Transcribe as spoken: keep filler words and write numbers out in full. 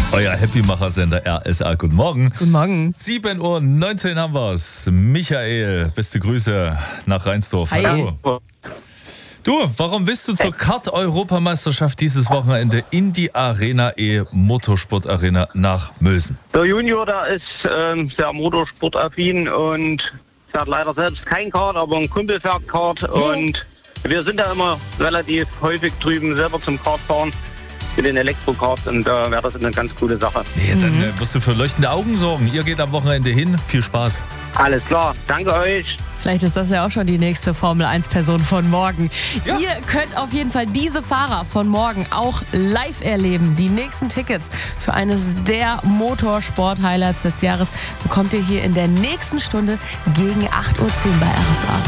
Euer Happymacher-Sender R S A. Guten Morgen. Guten Morgen. sieben Uhr neunzehn haben wir's. Michael, beste Grüße nach Rheinsdorf. Hi. Hallo. Du, warum willst du zur Kart-Europameisterschaft dieses Wochenende in die Arena E Motorsport-Arena nach Mülsen? Der Junior, der ist ähm, sehr motorsportaffin und fährt leider selbst kein Kart, aber ein Kumpel fährt Kart. Ja. Und wir sind da immer relativ häufig drüben selber zum Kartfahren mit den Elektrokarts und da äh, wäre das eine ganz coole Sache. Nee, dann äh, wirst du für leuchtende Augen sorgen. Ihr geht am Wochenende hin. Viel Spaß. Alles klar, danke euch. Vielleicht ist das ja auch schon die nächste Formel eins Person von morgen. Ja. Ihr könnt auf jeden Fall diese Fahrer von morgen auch live erleben. Die nächsten Tickets für eines der Motorsport-Highlights des Jahres bekommt ihr hier in der nächsten Stunde gegen acht Uhr zehn bei R S A.